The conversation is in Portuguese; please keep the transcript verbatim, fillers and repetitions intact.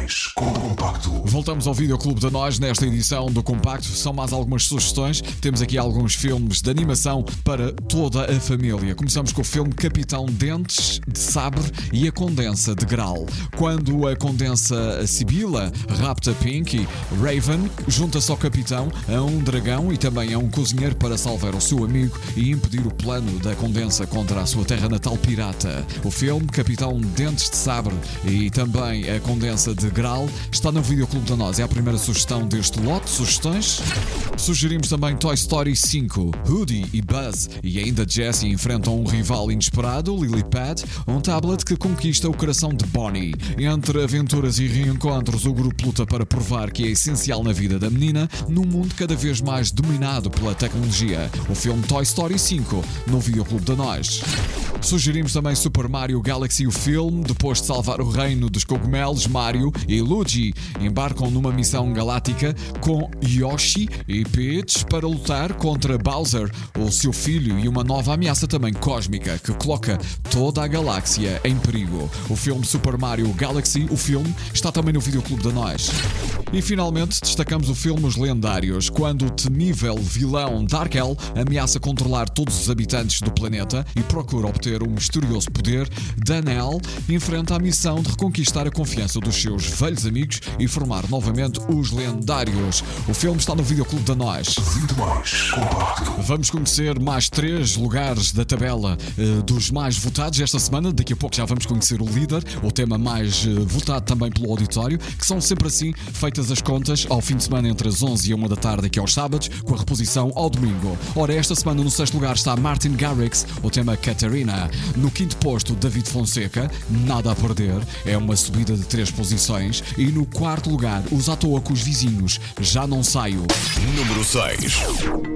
mais com o Compacto. Voltamos ao Videoclube da Nós nesta edição do Compacto. São mais algumas sugestões. Temos aqui alguns filmes de animação para toda a família. Começamos com o filme Capitão Dentes de Sabre e a Condensa de Graal. Quando a Condensa Sibila rapta Pinky, Raven junta-se ao Capitão, a um dragão e também a um cozinheiro para salvar o seu amigo e impedir o plano da Condensa contra a sua terra natal pirata. O filme Capitão Dentes de Sabre e também a Condensa de Graal está no Videoclube da Nós. É a primeira sugestão deste lote de sugestões. Sugerimos também Toy Story cinco. Woody e Buzz e ainda Jessie enfrentam um rival inesperado, Lilypad, um tablet que conquista o coração de Bonnie. Entre aventuras e reencontros, o grupo luta para provar que é essencial na vida da menina num mundo cada vez mais dominado pela tecnologia. O filme Toy Story cinco no Videoclube da Nós. Sugerimos também Super Mario Galaxy, o filme. Depois de salvar o reino dos cogumelos, Mario e Luigi embarcam numa missão galáctica com Yoshi e Peach para lutar contra Bowser, o seu filho, e uma nova ameaça também cósmica que coloca toda a galáxia em perigo. O filme Super Mario Galaxy, o filme, está também no Videoclube da Nós. E finalmente destacamos o filme Os Lendários, quando o temível vilão Darkel ameaça controlar todos os habitantes do planeta e procura obter um misterioso poder. Daniel enfrenta a missão de reconquistar a confiança dos seus velhos amigos e formar novamente os Lendários. O filme está no Videoclube da Nós. Mais Compacto. Vamos conhecer mais três lugares da tabela uh, dos mais votados esta semana. Daqui a pouco já vamos conhecer o líder, o tema mais uh, votado também pelo auditório, que são sempre assim feitas as contas ao fim de semana entre as onze e a uma da tarde aqui aos sábados, com a reposição ao domingo. Ora, esta semana no sexto lugar está Martin Garrix, o tema Catarina. No quinto posto, David Fonseca, Nada a Perder, é uma subida de três posições. E no quarto lugar, Os À Toa com os Vizinhos, Já Não Saio. Número seis.